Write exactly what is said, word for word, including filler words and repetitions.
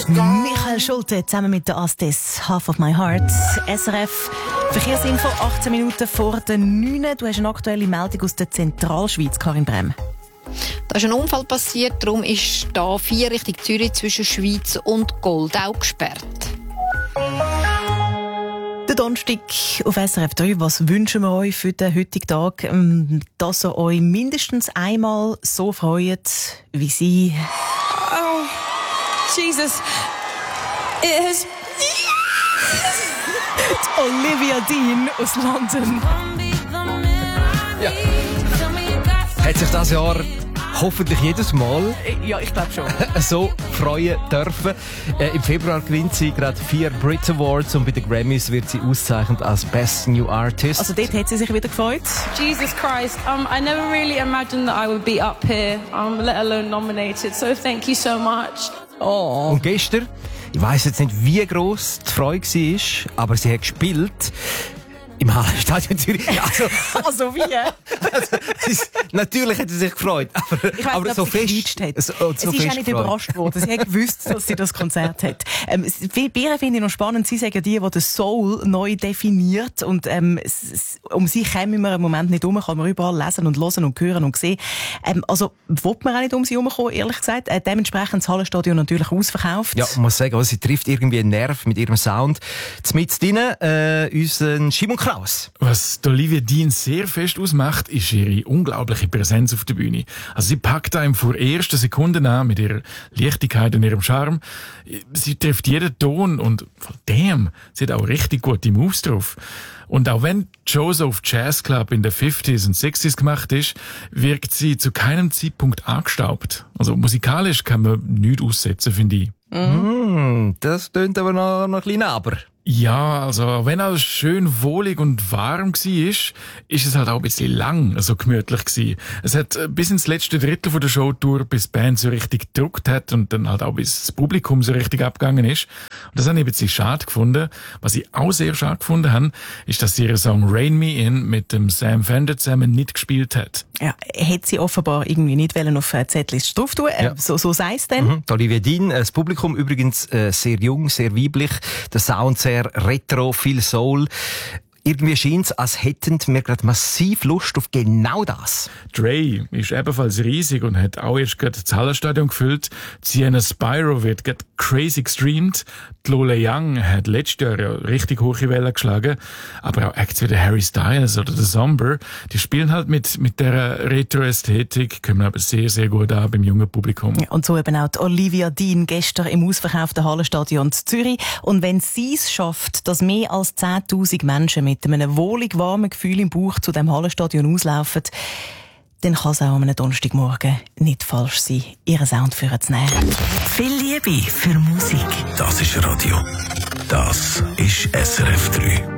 Michael Schulte zusammen mit der Astis, Half of My Heart. S R F Verkehrsinfo, achtzehn Minuten vor der neun. Du hast eine aktuelle Meldung aus der Zentralschweiz, Karin Brem. Da ist ein Unfall passiert, darum ist da vier Richtung Zürich zwischen Schweiz und Goldau gesperrt. Der Donnerstag auf S R F drei. Was wünschen wir euch für den heutigen Tag? Dass ihr euch mindestens einmal so freut, wie sie. Oh, Jesus. It has... Olivia Dean aus London. Ja. Hat sich das Jahr hoffentlich jedes Mal Ja, ich glaube schon. so freuen dürfen. Äh, Im Februar gewinnt sie gerade vier Brit Awards und bei den Grammys wird sie ausgezeichnet als Best New Artist. Also dort hat sie sich wieder gefreut. Jesus Christ. Um, I never really imagined that I would be up here, um, let alone nominated. So thank you so much. Oh. Und gestern, ich weiss jetzt nicht, wie gross die Freude war, aber sie hat gespielt im Hallenstadion Zürich. Also, Also wie? also, ist, natürlich hat sie sich gefreut, aber, Ich weiss aber nicht, so ob sie fest. gequietscht hat. So, so sie ist fest auch nicht gefreut. überrascht worden. Sie hat gewusst, dass sie das Konzert hat. Ähm, viele Bieren finde ich noch spannend. Sie sagen die, die den Soul neu definiert. Und ähm, s- s- um sie kommen wir im Moment nicht um. Kann man überall lesen und hören und hören und sehen. Ähm, also will man auch nicht um sie herumkommen, ehrlich gesagt. Äh, dementsprechend das Hallenstadion natürlich ausverkauft. Ja, ich muss sagen, also, sie trifft irgendwie einen Nerv mit ihrem Sound. Mit drinnen äh, unseren Simon Kraus. Was Olivia Dean sehr fest ausmacht, ist ihre unglaubliche Präsenz auf der Bühne. Also sie packt einem vor ersten Sekunden an mit ihrer Leichtigkeit und ihrem Charme. Sie trifft jeden Ton und damn, sie hat auch richtig gute Moves drauf. Und auch wenn Joseph Jazz Club in den fünfziger und sechziger gemacht ist, wirkt sie zu keinem Zeitpunkt angestaubt. Also musikalisch kann man nichts aussetzen, finde ich. Mm, das tönt aber noch, noch ein bisschen aber. Ja, also wenn alles schön wohlig und warm gsi ist, ist es halt auch ein bisschen lang, also gemütlich gsi. Es hat bis ins letzte Drittel von der Showtour, bis die Band so richtig gedruckt hat und dann halt auch bis das Publikum so richtig abgegangen ist. Und das habe ich ein bisschen schade gefunden. Was ich auch sehr schade gefunden habe, ist, dass sie ihren Song Rain Me In mit dem Sam Fender zusammen nicht gespielt hat. Ja, hätte sie offenbar irgendwie nicht wollen auf eine Setlist drauf tun. Äh, Ja. So, so sei es denn. Mhm. Die Olivia Dean, das Publikum übrigens äh, sehr jung, sehr weiblich, der Sound sehr retro, viel Soul. Irgendwie scheint es, als hätten wir gerade massiv Lust auf genau das. Dre ist ebenfalls riesig und hat auch erst gerade das Hallenstadion gefüllt. Sienna Spyro wird gerade crazy gestreamt. Die Lola Young hat letztes Jahr ja richtig hohe Wellen geschlagen. Aber auch Acts wie der Harry Styles oder der Somber, die spielen halt mit, mit dieser Retro-Ästhetik, kommen aber sehr, sehr gut an beim jungen Publikum. Ja, und so eben auch die Olivia Dean gestern im ausverkauften Hallenstadion in Zürich. Und wenn sie es schafft, dass mehr als zehntausend Menschen mit einem wohlig warmen Gefühl im Bauch zu dem Hallenstadion auslaufen, dann kann es auch am Donnerstagmorgen nicht falsch sein, ihren Sound vorzunehmen. Viel Liebe für Musik. Das ist Radio. Das ist S R F drei.